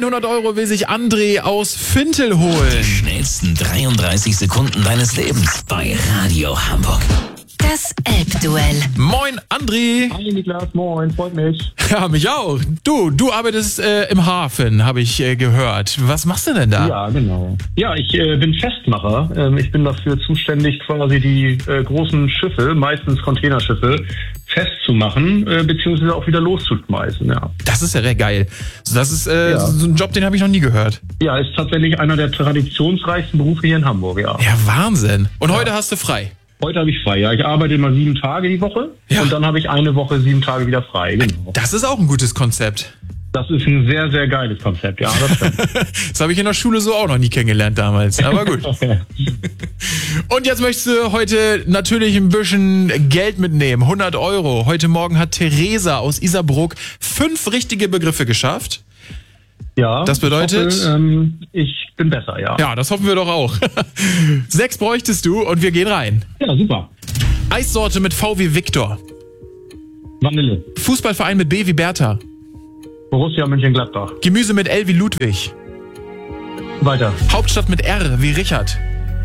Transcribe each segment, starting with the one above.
100 Euro will sich André aus Fintel holen. Die schnellsten 33 Sekunden deines Lebens bei Radio Hamburg. Das Elbduell. Moin, André. Hi Niklas, moin, freut mich. Ja, mich auch. Du arbeitest im Hafen, habe ich gehört. Was machst du denn da? Ja, genau. Ja, ich bin Festmacher. Ich bin dafür zuständig, quasi die großen Schiffe, meistens Containerschiffe, festzumachen, beziehungsweise auch wieder loszuschmeißen, ja. Das ist ja geil. Das ist so ein Job, den habe ich noch nie gehört. Ja, ist tatsächlich einer der traditionsreichsten Berufe hier in Hamburg, ja. Ja, Wahnsinn. Und heute hast du frei? Heute habe ich frei, ja. Ich arbeite immer 7 Tage die Woche und dann habe ich eine Woche 7 Tage wieder frei, genau. Das ist auch ein gutes Konzept. Das ist ein sehr, sehr geiles Konzept, ja, das stimmt. Das habe ich in der Schule so auch noch nie kennengelernt damals, aber gut. Und jetzt möchtest du heute natürlich ein bisschen Geld mitnehmen, 100 Euro. Heute Morgen hat Theresa aus Isarbruck 5 richtige Begriffe geschafft. Ja, das bedeutet, ich bin besser, ja. Ja, das hoffen wir doch auch. 6 bräuchtest du und wir gehen rein. Ja, super. Eissorte mit V wie Viktor. Vanille. Fußballverein mit B wie Bertha. Borussia Mönchengladbach. Gemüse mit L wie Ludwig. Weiter. Hauptstadt mit R wie Richard.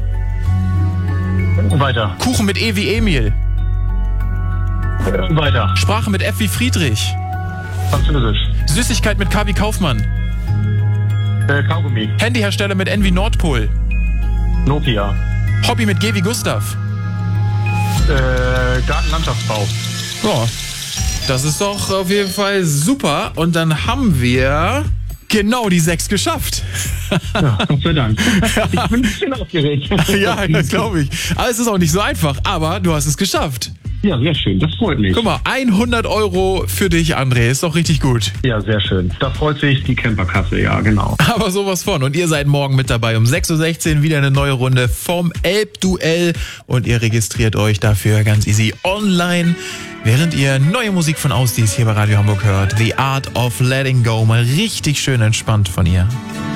Weiter. Kuchen mit E wie Emil. Weiter. Sprache mit F wie Friedrich. Französisch. Süßigkeit mit K wie Kaufmann. Kaugummi. Handyhersteller mit N wie Nordpol. Nokia. Hobby mit G wie Gustav. Gartenlandschaftsbau. Ja, das ist doch auf jeden Fall super. Und dann haben wir genau die 6 geschafft. Ja, Gott sei Dank. Ich bin ein bisschen aufgeregt. Ja, das glaube ich. Aber es ist auch nicht so einfach. Aber du hast es geschafft. Ja, sehr schön. Das freut mich. Guck mal, 100 Euro für dich, André. Ist doch richtig gut. Ja, sehr schön. Da freut sich die Camperkasse, ja, genau. Aber sowas von. Und ihr seid morgen mit dabei um 6.16 Uhr wieder eine neue Runde vom Elbduell. Und ihr registriert euch dafür ganz easy online, während ihr neue Musik von Ausdies hier bei Radio Hamburg hört. The Art of Letting Go. Mal richtig schön entspannt von ihr.